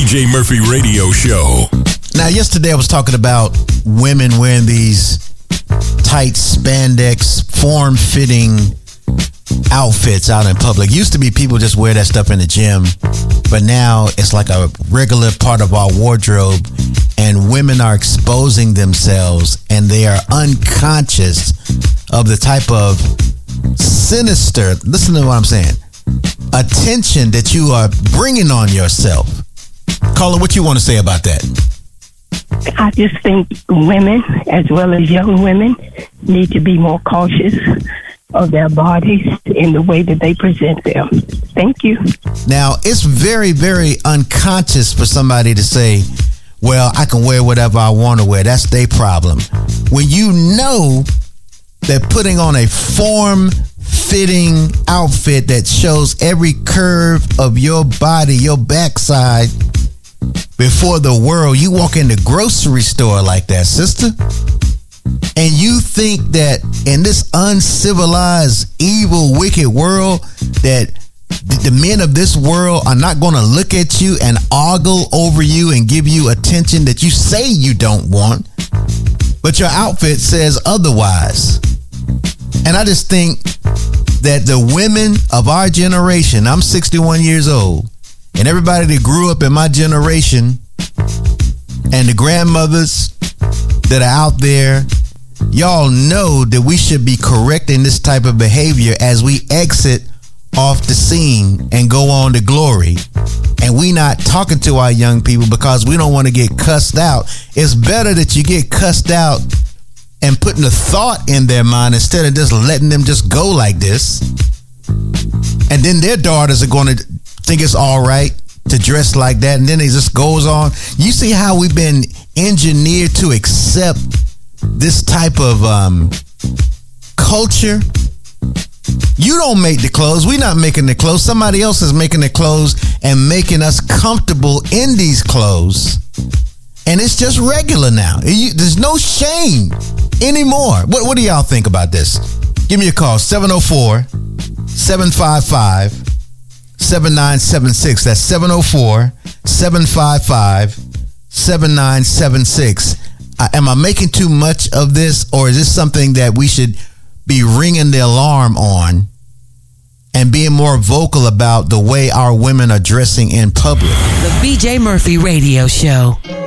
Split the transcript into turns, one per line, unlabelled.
BJ Murphy Radio Show.
Now, yesterday I was talking about women wearing these tight spandex, form-fitting outfits out in public. Used to be people just wear that stuff in the gym, but now it's like a regular part of our wardrobe, and women are exposing themselves, and they are unconscious of the type of sinister, listen to what I'm saying, attention that you are bringing on yourself. Carla, what you want to say about that?
I just think women, as well as young women, need to be more cautious of their bodies in the way that they present them. Thank you.
Now, it's very, very unconscious for somebody to say, well, I can wear whatever I want to wear. That's their problem. When you know that putting on a form-fitting outfit that shows every curve of your body, your backside, before the world, you walk in the grocery store like that, sister, and you think that in this uncivilized, evil, wicked world that the men of this world are not going to look at you and ogle over you and give you attention that you say you don't want, but your outfit says otherwise. And I just think that the women of our generation, I'm 61 years old, and everybody that grew up in my generation and the grandmothers that are out there, y'all know that we should be correcting this type of behavior as we exit off the scene and go on to glory. And we not talking to our young people because we don't want to get cussed out. It's better that you get cussed out and putting a thought in their mind instead of just letting them just go like this. And then their daughters are going to think it's all right to dress like that, and then it just goes on. You see how we've been engineered to accept this type of culture? You don't make the clothes. We're not making the clothes. Somebody else is making the clothes and making us comfortable in these clothes. And it's just regular now. There's no shame anymore. What do y'all think about this? Give me a call, 704-755-7976. That's 704-755-7976. Am I making too much of this, or is this something that we should be ringing the alarm on and being more vocal about the way our women are dressing in public?
The BJ Murphy Radio Show.